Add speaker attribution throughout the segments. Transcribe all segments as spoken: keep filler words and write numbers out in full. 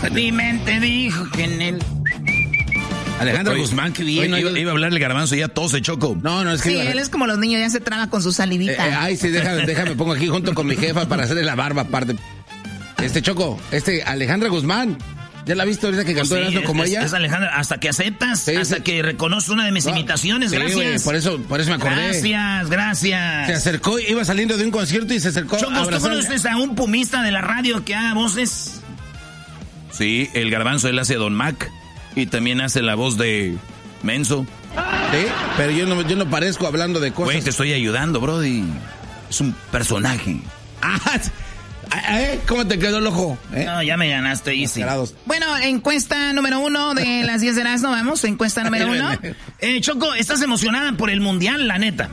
Speaker 1: Mi mente dijo que en el...
Speaker 2: Alejandra Guzmán, qué bien.
Speaker 3: Oye, iba, iba a hablar el garbanzo y ya tose, Choco.
Speaker 2: No, no, es que...
Speaker 1: Sí,
Speaker 2: iba...
Speaker 1: él es como los niños, ya se traba con su salivita.
Speaker 2: Eh, eh, ay, sí, déjame, déjame, pongo aquí junto con mi jefa para hacerle la barba aparte. Este, Choco, este, Alejandra Guzmán. ¿Ya la has visto ahorita que cantó
Speaker 3: Sí,
Speaker 2: Erasmo como
Speaker 3: es,
Speaker 2: ella?
Speaker 3: Es Alejandra, hasta que aceptas,
Speaker 2: Sí,
Speaker 3: hasta
Speaker 2: sí.
Speaker 3: que reconoces una de mis
Speaker 2: No,
Speaker 3: imitaciones,
Speaker 2: sí,
Speaker 3: gracias.
Speaker 2: Wey, por eso, por eso me acordé.
Speaker 3: Gracias, gracias.
Speaker 2: Se acercó, iba saliendo de un concierto y se acercó
Speaker 3: Choco,
Speaker 2: a
Speaker 3: ¿tú
Speaker 2: abrazar.
Speaker 3: conoces a un pumista de la radio que haga voces? Sí, el garbanzo, él hace Don Mac y también hace la voz de Menso.
Speaker 2: Sí, pero yo no, yo no parezco hablando de cosas.
Speaker 3: Güey, te estoy ayudando, brody. Es un personaje.
Speaker 2: Ah, ¿eh? ¿Cómo te quedó el ojo? ¿Eh?
Speaker 3: No, ya me ganaste, Easy.
Speaker 1: Bueno, encuesta número uno de las diez de Erasmo, vamos, encuesta número uno.
Speaker 3: Eh, Choco, ¿estás emocionada por el Mundial, la neta?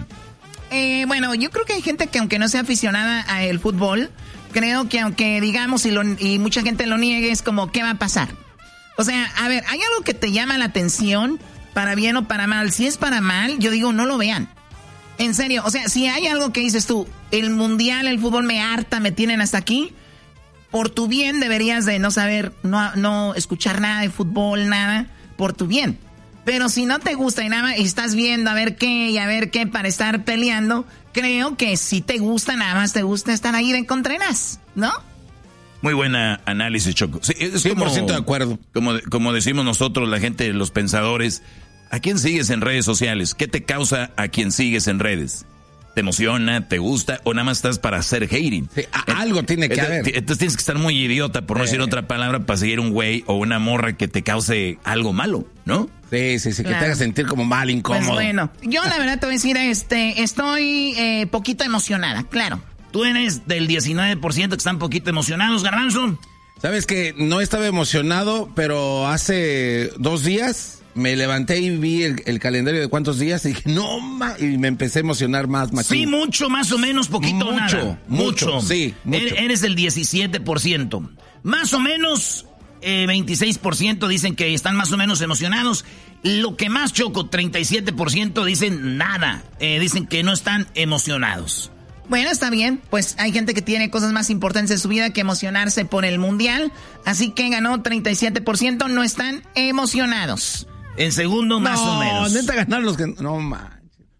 Speaker 1: Eh, bueno, yo creo que hay gente que aunque no sea aficionada al fútbol, creo que aunque digamos y, lo, y mucha gente lo niegue, es como, ¿qué va a pasar? O sea, a ver, ¿hay algo que te llama la atención, para bien o para mal? Si es para mal, yo digo, no lo vean. En serio, o sea, si hay algo que dices tú, el mundial, el fútbol me harta, me tienen hasta aquí, por tu bien deberías de no saber, no, no escuchar nada de fútbol, nada, por tu bien. Pero si no te gusta y nada y estás viendo a ver qué y a ver qué para estar peleando, creo que si te gusta, nada más te gusta estar ahí de Contreras, ¿no?
Speaker 3: Muy buena análisis, Choco. Sí, es
Speaker 2: cien por ciento
Speaker 3: como,
Speaker 2: de acuerdo.
Speaker 3: Como, como decimos nosotros, la gente, los pensadores, ¿a quién sigues en redes sociales? ¿Qué te causa a quien sigues en redes? ¿Te emociona? ¿Te gusta? ¿O nada más estás para hacer hating?
Speaker 2: Sí, a, algo tiene que
Speaker 3: entonces,
Speaker 2: haber.
Speaker 3: Entonces tienes que estar muy idiota, por no
Speaker 2: Sí.
Speaker 3: decir otra palabra, para seguir un güey o una morra que te cause algo malo, ¿no?
Speaker 2: Sí, sí, sí, que
Speaker 1: Claro.
Speaker 2: te haga sentir como mal, incómodo.
Speaker 1: Pues bueno, yo la verdad te voy a decir, este, estoy eh, poquito emocionada, claro.
Speaker 3: Tú eres del diecinueve por ciento que están poquito emocionados, Garbanzo.
Speaker 2: Sabes que no estaba emocionado, pero hace dos días me levanté y vi el, el calendario de cuántos días y dije, no, ma, y me empecé a emocionar más, machín.
Speaker 3: Sí, mucho, más o menos, poquito,
Speaker 2: Mucho,
Speaker 3: nada.
Speaker 2: mucho, sí, mucho.
Speaker 3: Er- Eres del diecisiete por ciento. Más o menos, eh, veintiséis por ciento dicen que están más o menos emocionados. Lo que más, Choco, treinta y siete por ciento dicen nada. Eh, dicen que no están emocionados.
Speaker 1: Bueno, está bien, pues hay gente que tiene cosas más importantes en su vida que emocionarse por el mundial, así que ganó treinta y siete por ciento, no están emocionados.
Speaker 3: En segundo, más
Speaker 2: no,
Speaker 3: o menos.
Speaker 2: neta ganar los que... No, manches.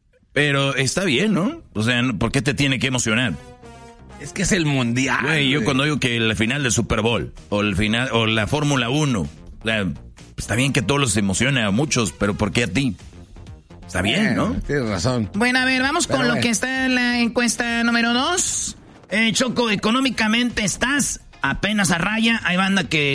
Speaker 3: Pero está bien, ¿no? O sea, ¿por qué te tiene que emocionar?
Speaker 2: Es que es el mundial.
Speaker 3: Güey, yo
Speaker 2: güey.
Speaker 3: cuando digo que la final del Super Bowl, o el final, o la Fórmula uno, o sea, está bien que todos los emocione a muchos, pero ¿por qué a ti? Está bien, ¿no?
Speaker 2: Eh, Tienes razón.
Speaker 1: Bueno, a ver, vamos
Speaker 2: Pero
Speaker 1: con lo
Speaker 2: bueno.
Speaker 1: que está en la encuesta número dos.
Speaker 3: Eh, Choco, económicamente estás apenas a raya. Hay banda que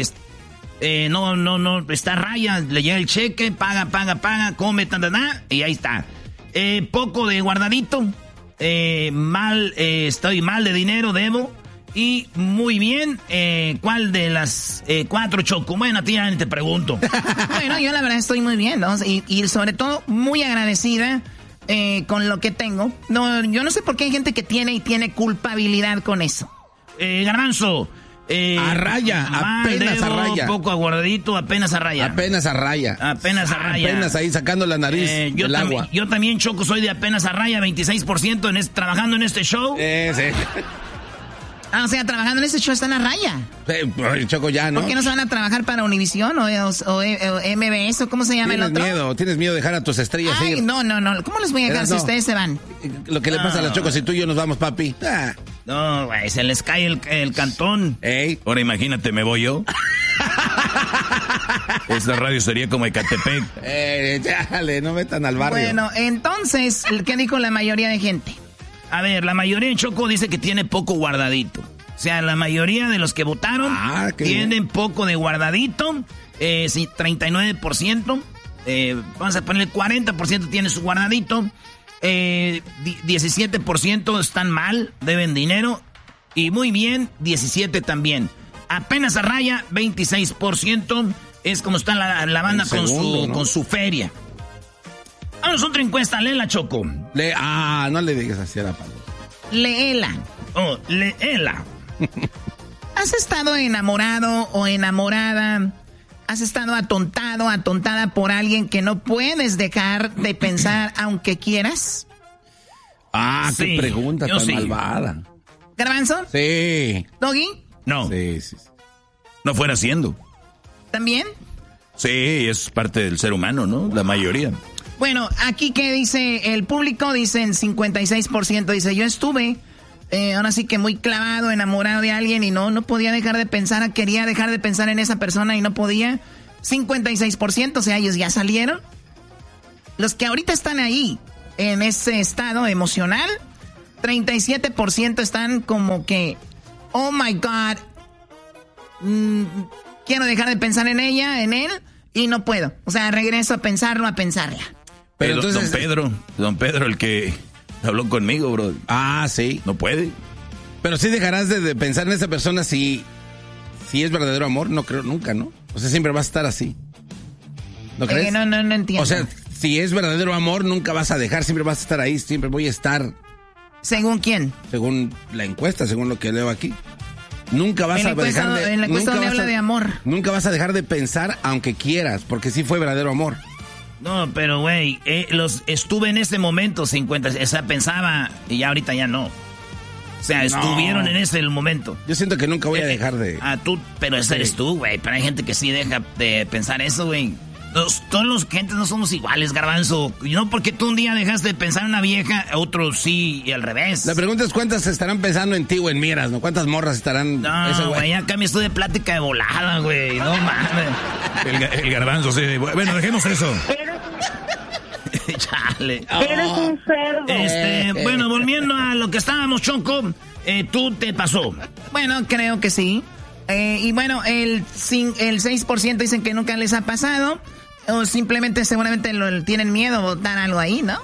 Speaker 3: eh, no, no, no está a raya, le llega el cheque, paga, paga, paga, come, ta, ta, ta, y ahí está. Eh, poco de guardadito, eh, mal, eh, estoy mal de dinero, debo. Y muy bien, eh, ¿cuál de las eh, cuatro, Choco? Bueno, a ti ya ni te pregunto.
Speaker 1: Bueno, yo la verdad estoy muy bien, ¿no? Y, y sobre todo muy agradecida eh, con lo que tengo. No, yo no sé por qué hay gente que tiene y tiene culpabilidad con eso.
Speaker 3: Eh, Garbanzo. Eh,
Speaker 2: A raya,
Speaker 3: mal,
Speaker 2: apenas a
Speaker 3: debo,
Speaker 2: raya.
Speaker 3: Poco aguardadito, apenas a raya.
Speaker 2: Apenas a raya.
Speaker 3: Apenas a raya.
Speaker 2: Apenas ahí sacando la nariz
Speaker 3: Eh, yo,
Speaker 2: del
Speaker 3: también,
Speaker 2: agua.
Speaker 3: yo también, Choco, soy de apenas a raya, veintiséis por ciento en este, trabajando en este show.
Speaker 2: Eh, sí.
Speaker 1: Ah, o sea, trabajando en este show están a raya.
Speaker 2: Eh, pues, Choco, ya, ¿no?
Speaker 1: ¿Por qué no se van a trabajar para Univisión o, o, o- o M B S o cómo se llama el
Speaker 2: Tienes
Speaker 1: otro?
Speaker 2: miedo, tienes miedo de dejar a tus estrellas
Speaker 1: Ay,
Speaker 2: ir.
Speaker 1: no, no, no. ¿Cómo les voy a dejar
Speaker 2: Eras,
Speaker 1: si
Speaker 2: no.
Speaker 1: ustedes se van?
Speaker 2: Lo que le pasa a la Choco, si tú y yo nos vamos, papi. Ah.
Speaker 3: No, güey, se les cae el, el cantón.
Speaker 2: Ey.
Speaker 3: Ahora imagínate, me voy yo. Esta radio sería como Ecatepec.
Speaker 2: Eh, chale, no metan al barrio.
Speaker 1: Bueno, entonces, ¿qué dijo la mayoría de gente?
Speaker 3: A ver, la mayoría de Choco dice que tiene poco guardadito. O sea, la mayoría de los que votaron
Speaker 2: Ah, qué
Speaker 3: tienen
Speaker 2: bien.
Speaker 3: poco de guardadito. Eh, sí, treinta y nueve por ciento. Eh, vamos a ponerle cuarenta por ciento tiene su guardadito. Eh, di- diecisiete por ciento están mal, deben dinero. Y muy bien, diecisiete por ciento también. Apenas a raya, veintiséis por ciento. Es como está la, la banda
Speaker 2: El
Speaker 3: con,
Speaker 2: segundo,
Speaker 3: su,
Speaker 2: ¿no?
Speaker 3: con su feria. Vamos a otra encuesta, léela, Choco.
Speaker 2: Le, ah, no le digas así a la palabra.
Speaker 1: Léela.
Speaker 3: Oh, léela.
Speaker 1: ¿Has estado enamorado o enamorada? ¿Has estado atontado, atontada por alguien que no puedes dejar de pensar aunque quieras?
Speaker 2: Ah,
Speaker 3: Sí,
Speaker 2: qué pregunta
Speaker 3: yo
Speaker 2: tan
Speaker 3: sí.
Speaker 2: malvada.
Speaker 1: ¿Garbanzo?
Speaker 2: Sí.
Speaker 1: ¿Doggy?
Speaker 3: No,
Speaker 2: Sí, sí, sí.
Speaker 3: no fuera haciendo.
Speaker 1: ¿También?
Speaker 3: Sí, es parte del ser humano, ¿no? La mayoría.
Speaker 1: Bueno, aquí que dice el público, dicen cincuenta y seis por ciento, dice, yo estuve, eh, ahora sí que muy clavado, enamorado de alguien y no, no podía dejar de pensar, quería dejar de pensar en esa persona y no podía. cincuenta y seis por ciento, o sea, ellos ya salieron. Los que ahorita están ahí, en ese estado emocional, treinta y siete por ciento están como que, oh my God, mmm, quiero dejar de pensar en ella, en él, y no puedo. O sea, regreso a pensarlo, a pensarla.
Speaker 3: Pero entonces, don Pedro, don Pedro, el que habló conmigo, bro.
Speaker 2: Ah, sí.
Speaker 3: No puede.
Speaker 2: Pero sí dejarás de, de pensar en esa persona si, si es verdadero amor, no creo nunca, ¿no? O sea, siempre vas a estar así. ¿No crees?
Speaker 1: Eh, no, no, no entiendo.
Speaker 2: O sea, si es verdadero amor, nunca vas a dejar, siempre vas a estar ahí, siempre voy a estar.
Speaker 1: ¿Según quién?
Speaker 2: Según la encuesta, según lo que leo aquí. Nunca vas
Speaker 1: en
Speaker 2: a dejar de...
Speaker 1: En la encuesta donde habla
Speaker 2: a,
Speaker 1: de amor.
Speaker 2: Nunca vas a dejar de pensar aunque quieras, porque sí fue verdadero amor.
Speaker 3: No, pero güey, eh, los estuve en ese momento, cincuenta, o sea, pensaba, y ya ahorita ya no. O sea, no. Estuvieron en ese momento.
Speaker 2: Yo siento que nunca voy a dejar de...
Speaker 3: Ah, tú, pero ese sí. Eres tú, güey, pero hay gente que sí deja de pensar eso, güey. Los, todos los gentes no somos iguales, Garbanzo. No porque tú un día dejaste de pensar en una vieja, otros sí, y al revés.
Speaker 2: La pregunta es cuántas estarán pensando en ti o en Miras, ¿no? ¿Cuántas morras estarán...?
Speaker 3: No, güey, ya cambias tú de plática de volada, güey. No mames. El, el Garbanzo, sí. Bueno, dejemos eso. Chale.
Speaker 4: Eres un cerdo.
Speaker 3: Este, bueno, volviendo a lo que estábamos, Choco, eh, tú te pasó.
Speaker 1: Bueno, creo que sí. Eh, y bueno, el, el seis por ciento dicen que nunca les ha pasado. O simplemente, seguramente lo, tienen miedo a botar algo ahí, ¿no?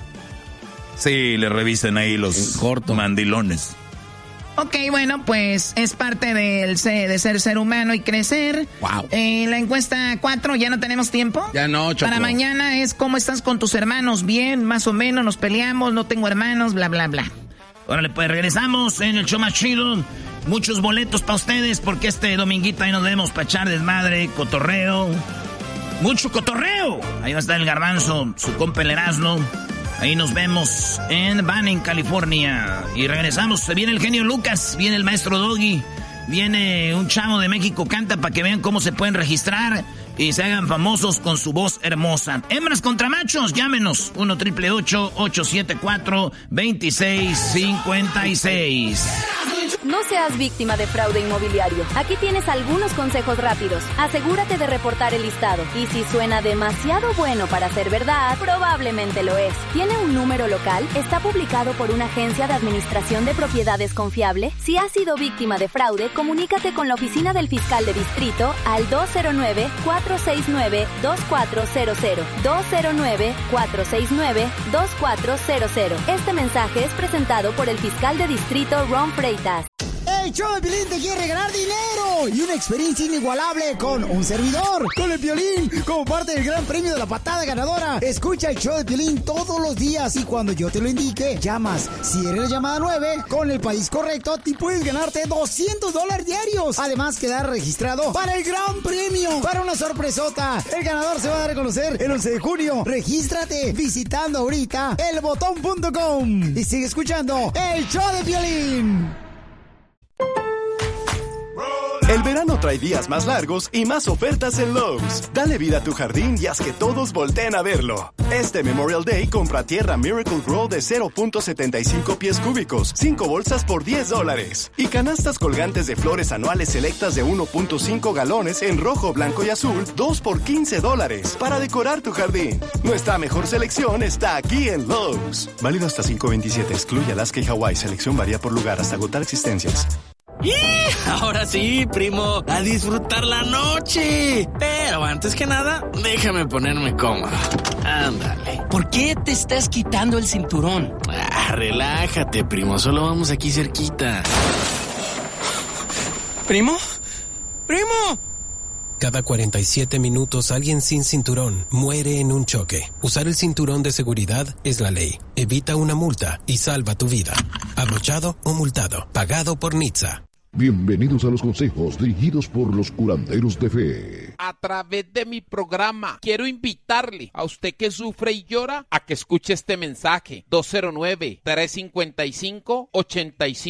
Speaker 3: Sí, le revisen ahí los corto. mandilones.
Speaker 1: Ok, bueno, pues es parte del de ser ser humano y crecer.
Speaker 2: Wow.
Speaker 1: Eh, la encuesta cuatro, ¿ya no tenemos tiempo?
Speaker 2: Ya no, Choco.
Speaker 1: Para mañana es ¿cómo estás con tus hermanos? Bien, más o menos, nos peleamos, no tengo hermanos, bla, bla, bla.
Speaker 3: Órale, pues regresamos en el show más chido. Muchos boletos para ustedes porque este dominguito ahí nos vemos para echar desmadre, cotorreo. ¡Mucho cotorreo! Ahí va a estar el Garbanzo, su compa el Erasmo. Ahí nos vemos en Banning, California. Y regresamos. Se viene el genio Lucas, viene el maestro Doggy, viene un chavo de México, canta para que vean cómo se pueden registrar y se hagan famosos con su voz hermosa. Hembras contra machos, llámenos. uno triple ocho ocho siete cuatro dos seis cinco seis.
Speaker 5: No seas víctima de fraude inmobiliario. Aquí tienes algunos consejos rápidos. Asegúrate de reportar el listado. Y si suena demasiado bueno para ser verdad, probablemente lo es. ¿Tiene un número local? ¿Está publicado por una agencia de administración de propiedades confiable? Si has sido víctima de fraude, comunícate con la oficina del fiscal de distrito al dos cero nueve, cuatro seis nueve, dos cuatro cero cero. dos cero nueve, cuatro seis nueve, dos cuatro cero cero. Este mensaje es presentado por el fiscal de distrito Ron Freitas.
Speaker 6: El show de Piolín te quiere ganar dinero y una experiencia inigualable con un servidor, con el Piolín, como parte del gran premio de la patada ganadora. Escucha el show de Piolín todos los días y cuando yo te lo indique, llamas. Si eres la llamada nueve, con el país correcto, te puedes ganarte doscientos dólares diarios. Además, quedar registrado para el gran premio, para una sorpresota. El ganador se va a dar a conocer el once de junio. Regístrate visitando ahorita el botón punto com y sigue escuchando el show de Piolín.
Speaker 7: El verano trae días más largos y más ofertas en Lowe's. Dale vida a tu jardín y haz que todos volteen a verlo. Este Memorial Day compra tierra Miracle Grow de cero punto setenta y cinco pies cúbicos, cinco bolsas por diez dólares. Y canastas colgantes de flores anuales selectas de uno punto cinco galones en rojo, blanco y azul, dos por quince dólares. Para decorar tu jardín. Nuestra mejor selección está aquí en Lowe's. Válido hasta cinco veintisiete. Excluye Alaska y Hawái. Selección varía por lugar hasta agotar existencias.
Speaker 8: ¡Y! Ahora sí, primo, a disfrutar la noche. Pero antes que nada, déjame ponerme cómodo. Ándale.
Speaker 9: ¿Por qué te estás quitando el cinturón?
Speaker 8: Ah, relájate, primo, solo vamos aquí cerquita. ¿Primo? ¡Primo!
Speaker 10: Cada cuarenta y siete minutos alguien sin cinturón muere en un choque. Usar el cinturón de seguridad es la ley. Evita una multa y salva tu vida. Abrochado o multado. Pagado por Nitsa.
Speaker 11: Bienvenidos a los consejos dirigidos por los curanderos de fe.
Speaker 12: A través de mi programa quiero invitarle a usted que sufre y llora a que escuche este mensaje. dos cero nueve, tres cinco cinco, ocho cinco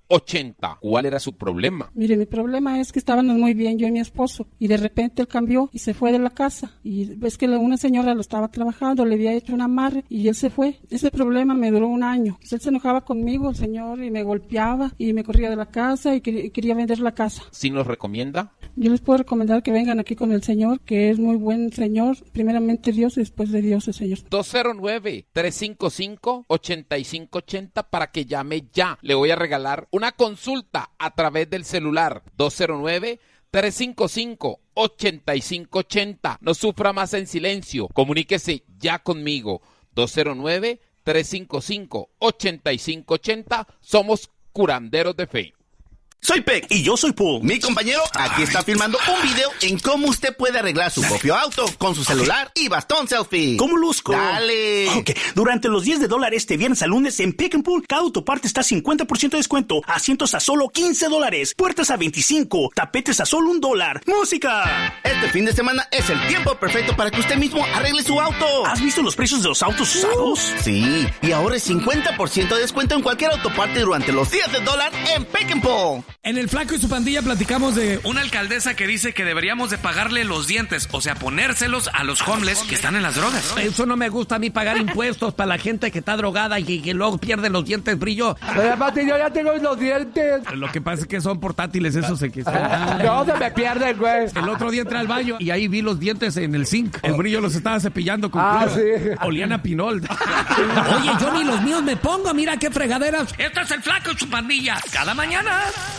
Speaker 12: ochenta. ¿Cuál era su problema?
Speaker 4: Mire, mi problema es que estábamos muy bien yo y mi esposo, y de repente él cambió y se fue de la casa, y ves que una señora lo estaba trabajando, le había hecho un amarre y él se fue. Ese problema me duró un año. Él se enojaba conmigo, el señor, y me golpeaba y me corría de la casa y quería, quería vender la casa.
Speaker 12: ¿Sí nos recomienda?
Speaker 4: Yo les puedo recomendar que vengan aquí con el señor, que es muy buen señor, primeramente Dios y después de Dios el señor.
Speaker 12: dos cero nueve, tres cinco cinco, ocho cinco ocho cero para que llame ya. Le voy a regalar una consulta a través del celular. dos cero nueve, tres cinco cinco, ocho cinco ocho cero. No sufra más en silencio. Comuníquese ya conmigo. dos cero nueve, tres cinco cinco, ocho cinco ocho cero. Somos curanderos de fe.
Speaker 13: Soy Peck y yo soy Paul. Mi compañero aquí está filmando un video en cómo usted puede arreglar su propio auto con su celular y bastón selfie.
Speaker 14: ¿Cómo luzco?
Speaker 13: Dale.
Speaker 14: Ok, durante los diez de dólar este viernes al lunes en Pick and Pull, cada autoparte está a cincuenta por ciento de descuento, asientos a solo quince dólares, puertas a veinticinco, tapetes a solo un dólar. ¡Música!
Speaker 13: Este fin de semana es el tiempo perfecto para que usted mismo arregle su auto.
Speaker 14: ¿Has visto los precios de los autos usados?
Speaker 13: Uh, sí, y ahora es cincuenta por ciento de descuento en cualquier autoparte durante los diez de dólar en Pick and Pull.
Speaker 15: En el Flaco y su pandilla platicamos de una alcaldesa que dice que deberíamos de pagarle los dientes, o sea, ponérselos a los homeless que están en las drogas.
Speaker 16: Eso no me gusta a mí, pagar impuestos para la gente que está drogada y que, que luego pierde los dientes brillo.
Speaker 17: Pero yo ya tengo los dientes.
Speaker 16: Lo que pasa es que son portátiles, esos se que se...
Speaker 17: No, se me pierden, güey.
Speaker 16: El otro día entré al baño y ahí vi los dientes en el zinc. El brillo los estaba cepillando con
Speaker 17: Ah,
Speaker 16: cloro.
Speaker 17: sí.
Speaker 16: Olían a pinol.
Speaker 15: Oye, yo ni los míos me pongo, mira qué fregaderas. Este es el Flaco y su pandilla. Cada mañana.